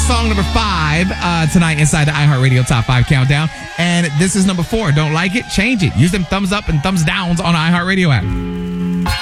song number 5 tonight inside the iHeartRadio Top 5 Countdown. And this is number 4. Don't like it? Change it. Use them thumbs up and thumbs downs on the iHeartRadio app.